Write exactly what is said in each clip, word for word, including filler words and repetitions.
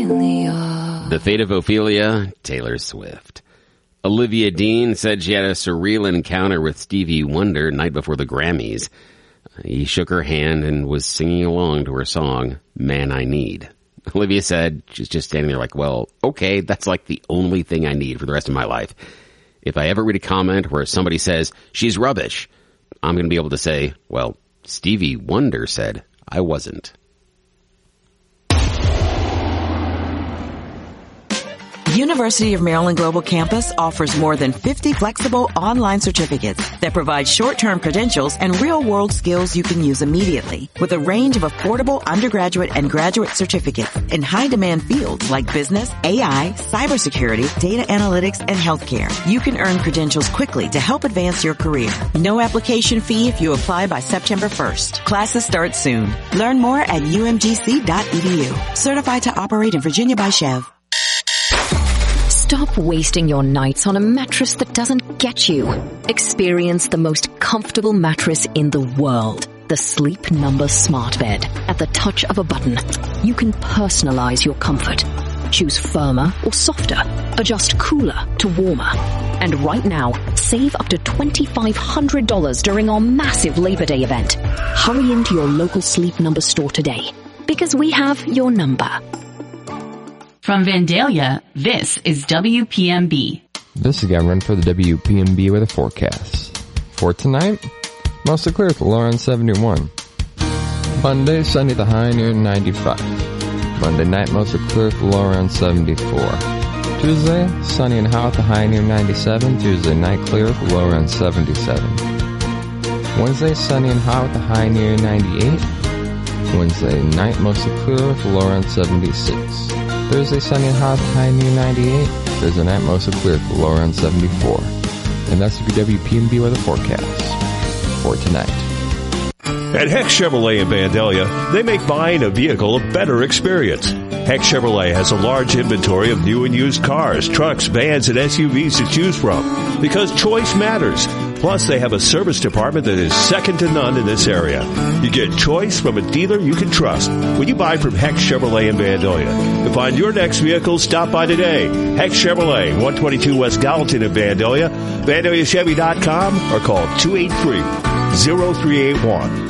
The Fate of Ophelia, Taylor Swift. Olivia Dean said she had a surreal encounter with Stevie Wonder night before the Grammys. He shook her hand and was singing along to her song, Man I Need. Olivia said she's just standing there like, well, okay, that's like the only thing I need for the rest of my life. If I ever read a comment where somebody says, she's rubbish, I'm going to be able to say, well, Stevie Wonder said I wasn't. University of Maryland Global Campus offers more than fifty flexible online certificates that provide short-term credentials and real-world skills you can use immediately. With a range of affordable undergraduate and graduate certificates in high-demand fields like business, A I, cybersecurity, data analytics, and healthcare, you can earn credentials quickly to help advance your career. No application fee if you apply by September first. Classes start soon. Learn more at U M G C dot E D U. Certified to operate in Virginia by Chev. Stop wasting your nights on a mattress that doesn't get you. Experience the most comfortable mattress in the world. The Sleep Number Smart Bed. At the touch of a button, you can personalize your comfort. Choose firmer or softer. Adjust cooler to warmer. And right now, save up to twenty-five hundred dollars during our massive Labor Day event. Hurry into your local Sleep Number store today, because we have your number. From Vandalia, this is W P M B. This is Gavin for the W P M B weather forecast. For tonight, mostly clear with the low around seventy-one. Monday, sunny, the high near ninety-five. Monday night, mostly clear with the low around seventy-four. Tuesday, sunny and hot with the high near ninety-seven. Tuesday night, clear with the low around seventy-seven. Wednesday, sunny and hot with the high near ninety-eight. Wednesday night, mostly clear with the low around seventy-six. Thursday, sunny and hot, high near ninety-eight. Thursday night, mostly clear, the low around seventy-four. And that's the W P M B weather forecast for tonight. At Heck Chevrolet in Vandalia, they make buying a vehicle a better experience. Heck Chevrolet has a large inventory of new and used cars, trucks, vans, and S U Vs to choose from, because choice matters. Plus, they have a service department that is second to none in this area. You get choice from a dealer you can trust when you buy from Heck Chevrolet in Vandalia. To find your next vehicle, stop by today. Heck Chevrolet, one twenty-two West Gallatin in Vandalia, Vandalia Chevy dot com, or call two eight three, zero three eight one.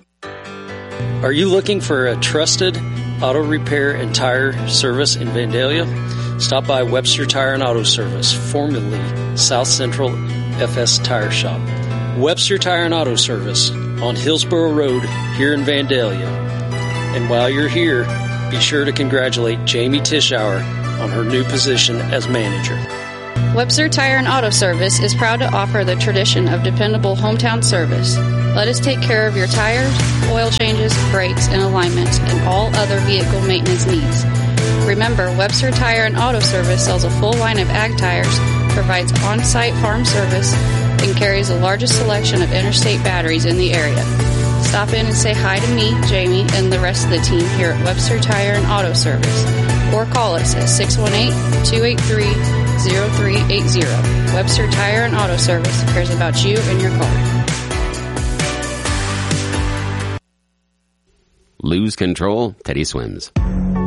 Are you looking for a trusted auto repair and tire service in Vandalia? Stop by Webster Tire and Auto Service, formerly South Central F S Tire Shop. Webster Tire and Auto Service on Hillsborough Road here in Vandalia. And while you're here, be sure to congratulate Jamie Tischauer on her new position as manager. Webster Tire and Auto Service is proud to offer the tradition of dependable hometown service. Let us take care of your tires, oil changes, brakes, and alignments, and all other vehicle maintenance needs. Remember, Webster Tire and Auto Service sells a full line of ag tires, provides on-site farm service, and carries the largest selection of interstate batteries in the area. Stop in and say hi to me, Jamie, and the rest of the team here at Webster Tire and Auto Service. Or call us at six one eight, two eight three, zero three eight zero. Webster Tire and Auto Service cares about you and your car. Lose control, Teddy Swims.